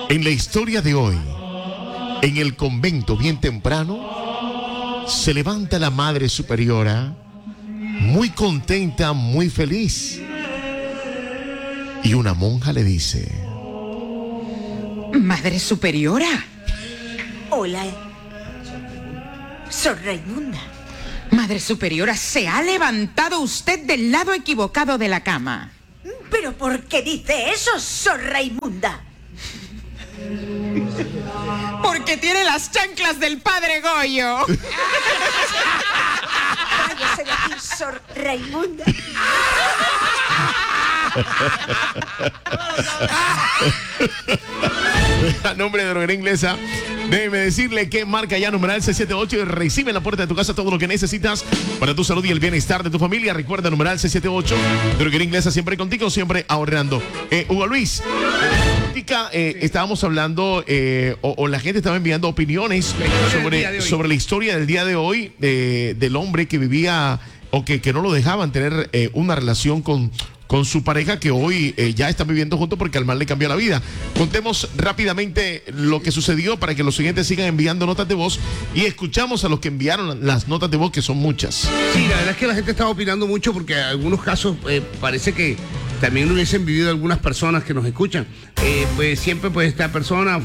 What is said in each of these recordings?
En la historia de hoy, en el convento bien temprano, se levanta la Madre Superiora, muy contenta, muy feliz. Y una monja le dice: Madre Superiora. Hola, Sor Raimunda. Madre Superiora, se ha levantado usted del lado equivocado de la cama. ¿Pero por qué dice eso, Sor Raimunda? Porque tiene las chanclas del Padre Goyo. Váyase de aquí, Sor Raimunda. A nombre de Droguería Inglesa, déjeme decirle que marca ya numeral 678 y recibe en la puerta de tu casa todo lo que necesitas para tu salud y el bienestar de tu familia. Recuerda, numeral 678, Droguería Inglesa, siempre contigo, siempre ahorrando. Hugo Luis, estábamos hablando, o la gente estaba enviando opiniones sobre la historia del día de hoy, del hombre que vivía, o que no lo dejaban tener una relación con su pareja, que hoy ya están viviendo juntos porque al mal le cambió la vida. Contemos rápidamente lo que sucedió para que los siguientes sigan enviando notas de voz y escuchamos a los que enviaron las notas de voz, que son muchas. Sí, la verdad es que la gente estaba opinando mucho porque en algunos casos parece que también lo hubiesen vivido algunas personas que nos escuchan. Pues siempre pues esta persona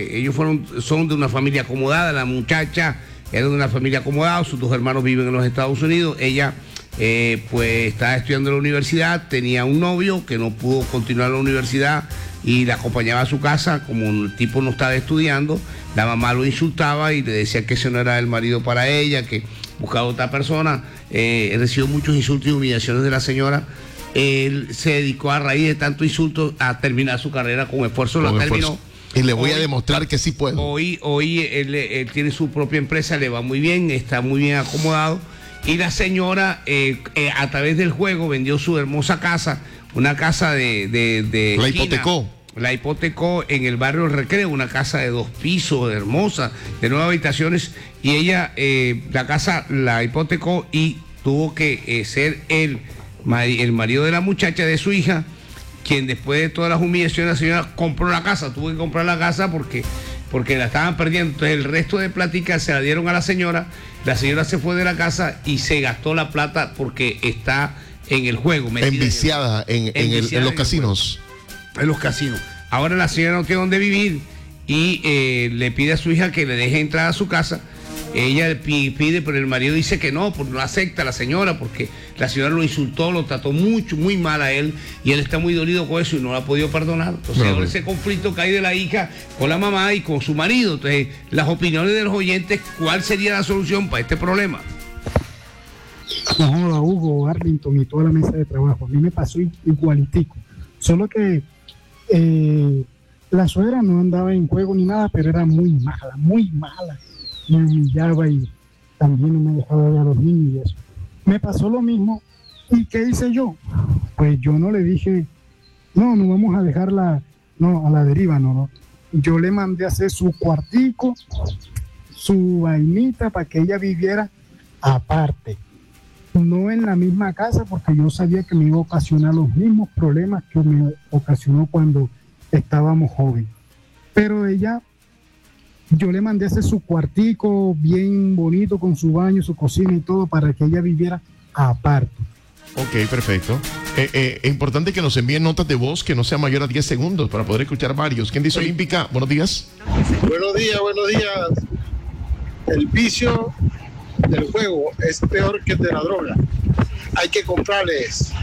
son de una familia acomodada, la muchacha era de una familia acomodada, sus dos hermanos viven en los Estados Unidos, ella pues estaba estudiando en la universidad, tenía un novio que no pudo continuar la universidad y la acompañaba a su casa. Como el tipo no estaba estudiando, la mamá lo insultaba y le decía que ese no era el marido para ella, que buscaba otra persona. Recibió muchos insultos y humillaciones de la señora. Él se dedicó, a raíz de tantos insultos, a terminar su carrera con esfuerzo, lo terminó. Y le voy a demostrar que sí puedo. Hoy él tiene su propia empresa, le va muy bien, está muy bien acomodado. Y la señora, a través del juego, vendió su hermosa casa, una casa de la esquina. hipotecó. La hipotecó en el barrio del Recreo, una casa de 2 pisos, hermosa, de 9 habitaciones. Y ella, la casa la hipotecó y tuvo que ser el marido de la muchacha, de su hija, quien después de todas las humillaciones, la señora compró la casa. Tuvo que comprar la casa porque la estaban perdiendo. Entonces el resto de plática se la dieron a la señora se fue de la casa y se gastó la plata porque está en el juego, enviciada en los casinos. En los casinos. Ahora la señora no tiene dónde vivir y le pide a su hija que le deje entrar a su casa. Ella pide, pero el marido dice que no, porque no acepta a la señora, porque la señora lo insultó, lo trató muy mal a él, y él está muy dolido con eso y no lo ha podido perdonar. Entonces ahora ese conflicto cae de la hija con la mamá y con su marido. Entonces, las opiniones de los oyentes, ¿cuál sería la solución para este problema? Hola, Hugo, Arlington y toda la mesa de trabajo. A mí me pasó igualitico, solo que la suegra no andaba en juego ni nada, pero era muy mala. Me humillaba y también no me dejaba ver a los niños y eso. Me pasó lo mismo. ¿Y qué hice yo? Pues yo no le dije, no vamos a dejarla, a la deriva, no. Yo le mandé a hacer su cuartico, su vainita para que ella viviera aparte. No en la misma casa, porque yo sabía que me iba a ocasionar los mismos problemas que me ocasionó cuando estábamos jóvenes. Pero yo le mandé a hacer su cuartico bien bonito con su baño, su cocina y todo para que ella viviera aparte. Ok, perfecto. Es importante que nos envíen notas de voz que no sea mayor a 10 segundos para poder escuchar varios. ¿Quién dice Olímpica? Buenos días. Buenos días. El vicio del juego es peor que el de la droga. Hay que comprarles.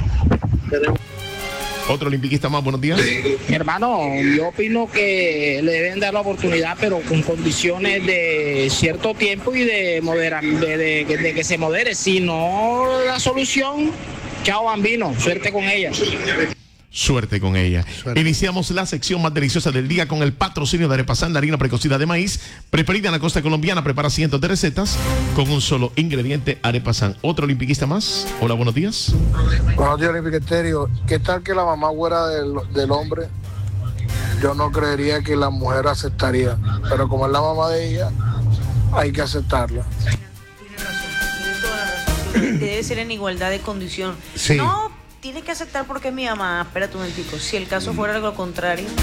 Otro olimpiquista más, buenos días. Hermano, yo opino que le deben dar la oportunidad, pero con condiciones de cierto tiempo y de que se modere. Si no, la solución, chao bambino, suerte con ella. Suerte con ella. Iniciamos la sección más deliciosa del día con el patrocinio de Arepasan, la harina precocida de maíz, preferida en la costa colombiana. Prepara cientos de recetas con un solo ingrediente, Arepasan. Otro olimpiquista más. Hola, buenos días. Buenos días, Olimpiqueterio. ¿Qué tal que la mamá güera del hombre? Yo no creería que la mujer aceptaría, pero como es la mamá de ella, hay que aceptarla. Tiene toda la razón. Debe ser en igualdad de condición. Sí. No, tiene que aceptar porque es mi mamá. Espérate un momentico. Si el caso fuera algo contrario, tú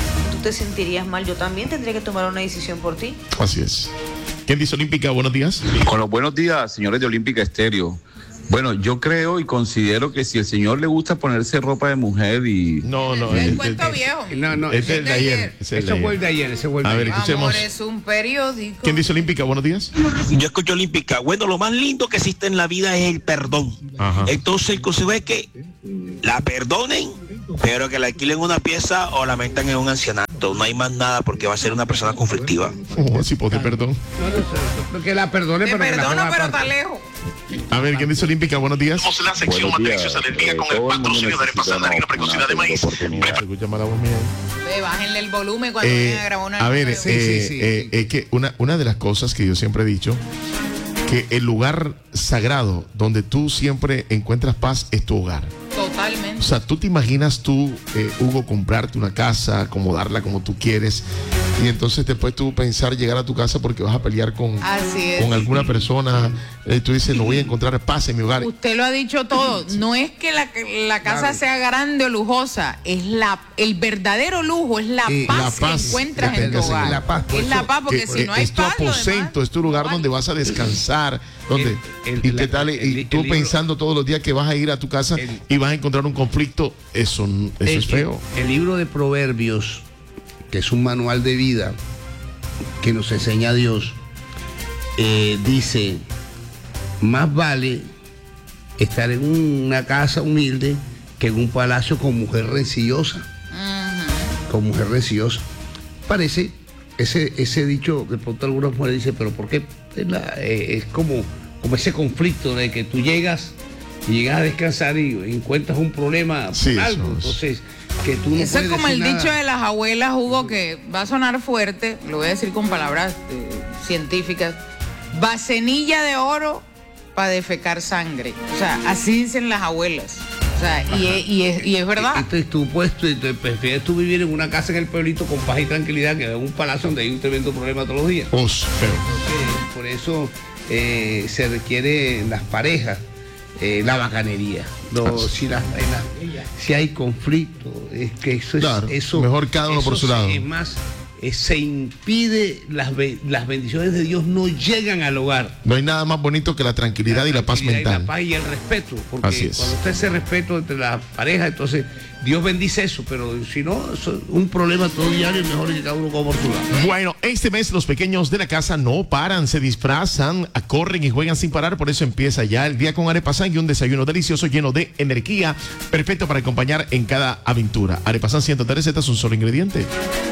te sentirías mal. Yo también tendría que tomar una decisión por ti. Así es. ¿Quién dice Olímpica? Buenos días. Con los buenos días, señores de Olímpica Estéreo. Bueno, yo creo y considero que si el señor le gusta ponerse ropa de mujer y... No, Es un cuento viejo. No, Ese es el de ayer. eso fue el de ayer, ese fue el de A ver, ayer. escuchemos. Amor es un periódico. ¿Quién dice Olímpica? Buenos días. Yo escucho Olímpica. Bueno, lo más lindo que existe en la vida es el perdón. Ajá. Entonces el consejo es que la perdonen, pero que la alquilen una pieza o la metan en un ancianato. No hay más nada porque va a ser una persona conflictiva. Oh, sí, pues, perdón. No, que la perdone, Te pero que la perdono, ponga pero aparte. está lejos. A ver, ¿quién dice Olímpica? Buenos días. La sección más deliciosa del día con el patrocinio de Arepas de harina precocidad de maíz. Escucha mala voz mía. Ve, bájenle el volumen cuando vayan a grabar una A ver, nueva. es que una de las cosas que yo siempre he dicho, que el lugar sagrado donde tú siempre encuentras paz es tu hogar. Totalmente. O sea, tú te imaginas tú, Hugo, comprarte una casa, acomodarla como tú quieres, y entonces después tú pensar llegar a tu casa porque vas a pelear con alguna persona, tú dices, no voy a encontrar paz en mi hogar. Usted lo ha dicho todo. No es que la casa sea grande o lujosa, es el verdadero lujo, es la paz que encuentras en tu hogar. Es la paz, porque si no hay es tu paz, lo aposento, demás es tu lugar donde vas a descansar, donde y tú pensando todos los días que vas a ir a tu casa y vas a encontrar un conflicto, eso es feo. El libro de Proverbios, que es un manual de vida que nos enseña Dios, dice: más vale estar en una casa humilde que en un palacio con mujer rencillosa. Con mujer rencillosa. Parece ese dicho que pronto algunas mujeres dicen, pero ¿por qué? Es como ese conflicto de que tú llegas a descansar y encuentras un problema por algo. Entonces, que tú no eso es puedes como el decir dicho nada. de las abuelas, Hugo, que va a sonar fuerte, lo voy a decir con palabras científicas: vasenilla de oro para defecar sangre. O sea, así dicen las abuelas. O sea, y es verdad. Entonces tú prefieres tú vivir en una casa en el pueblito con paz y tranquilidad que en un palacio donde hay un tremendo problema todos los días. Por eso se requiere en las parejas la bacanería. Si hay conflicto, es que eso Claro, es eso. mejor cada uno por su lado. Es más, se impide, las bendiciones de Dios no llegan al hogar. No hay nada más bonito que la tranquilidad y la paz mental. La paz y el respeto, porque Así es. cuando usted se respeto entre las parejas, entonces Dios bendice eso, pero si no, es un problema todo diario, es mejor que cada uno como por su lado. Bueno, este mes los pequeños de la casa no paran, se disfrazan, corren y juegan sin parar, por eso empieza ya el día con Arepasan y un desayuno delicioso lleno de energía, perfecto para acompañar en cada aventura. Arepasan 103 recetas, un solo ingrediente.